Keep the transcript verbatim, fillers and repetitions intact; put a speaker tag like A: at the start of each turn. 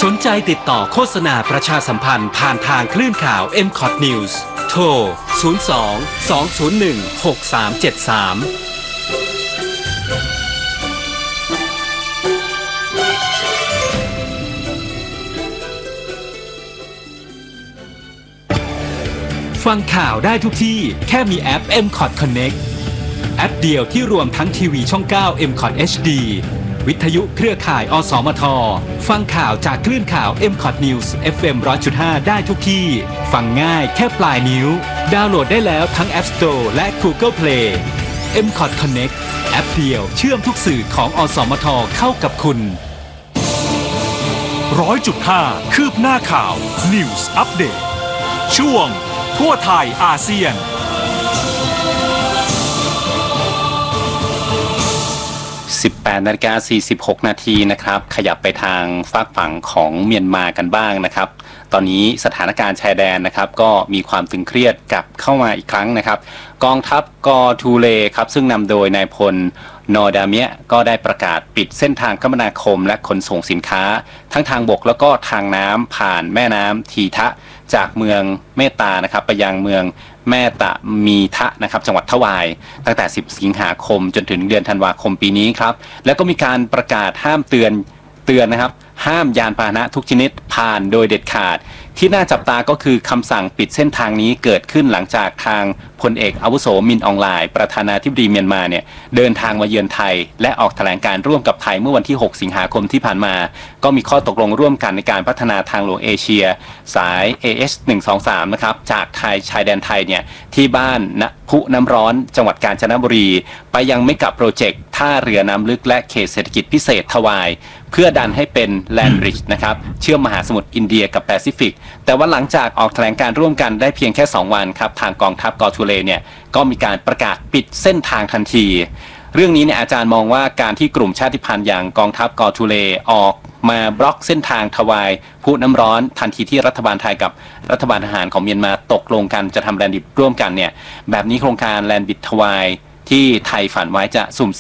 A: สนใจติดต่อโฆษณาประชาสัมพันธ์ผ่านทางคลื่นข่าว เอ็ม คอท News โทร ศูนย์ สอง สอง ศูนย์ หนึ่ง หก สาม เจ็ด สาม ฟังข่าวได้ทุกที่แค่มีแอป เอ็ม คอท Connect แอปเดียวที่รวมทั้งทีวีช่อง เก้า เอ็ม คอท เอช ดี วิทยุเครือข่าย อสมท ฟังข่าวจากคลื่นข่าว เอ็ม คอท News เอฟ เอ็ม หนึ่งร้อยจุดห้า ได้ทุกที่ ฟังง่ายแค่ปลายนิ้ว ดาวน์โหลดได้แล้วทั้ง App Store และ Google Play เอ็ม คอท Connect แอปเดียวเชื่อมทุกสื่อของ อสมท เข้ากับคุณ
B: ร้อยจุดห้า คืบหน้าข่าว News Update ช่วงทั่วไทยอาเซียน
C: สิบแปดนาฬิกาสี่สิบหกนาทีนะครับขยับไปทางฝากฝั่งของเมียนมากันบ้างนะครับตอนนี้สถานการณ์ชายแดนนะครับก็มีความตึงเครียดกลับเข้ามาอีกครั้งนะครับกองทัพกอทูเลครับซึ่งนำโดยนายพลนอดาเมียก็ได้ประกาศปิดเส้นทางคมนาคมและขนส่งสินค้าทั้งทางบกแล้วก็ทางน้ำผ่านแม่น้ำทีทะจากเมืองเมตานะครับไปยังเมืองแม่ตะมีทะนะครับจังหวัดทวายตั้งแต่สิบสิงหาคมจนถึงเดือนธันวาคมปีนี้ครับแล้วก็มีการประกาศห้ามเตือนเตือนนะครับห้ามยานพาหนะทุกชนิดผ่านโดยเด็ดขาดที่น่าจับตาก็คือคำสั่งปิดเส้นทางนี้เกิดขึ้นหลังจากทางพลเอกอาวุโสมินอองไลน์ประธานาธิบดีเมียนมาเนี่ยเดินทางมาเยือนไทยและออกแถลงการร่วมกับไทยเมื่อวันที่หกสิงหาคมที่ผ่านมาก็มีข้อตกลงร่วมกันในการพัฒนาทางหลวงเอเชียสาย เอ เอส หนึ่ง สอง สาม นะครับจากไทยชายแดนไทยเนี่ยที่บ้านณพุน้ำร้อนจังหวัดกาญจนบุรีไปยังเมกะโปรเจกต์ท่าเรือน้ำลึกและเขตเศรษฐกิจพิเศษทวายเพื่อดันให้เป็นแลนด์บริดจ์นะครับเชื่อมมหาสมุทรอินเดียกับแปซิฟิกแต่ว่าหลังจากออกแถลงการร่วมกันได้เพียงแค่สองวันครับทางกองทัพกอทูเลเนี่ยก็มีการประกาศปิดเส้นทางทันทีเรื่องนี้เนี่ยอาจารย์มองว่าการที่กลุ่มชาติพันธุ์อย่างกองทัพกอทูเลออกมาบล็อกเส้นทางทวายพุน้ำร้อนทันทีที่รัฐบาลไทยกับรัฐบาลทหารของเมียนมาตกลงกันจะทำแลนด์บริดจ์ร่วมกันเนี่ยแบบนี้โครงการแลนด์บริดจ์ทวายที่ไทยฝันไว้จะสุ่ม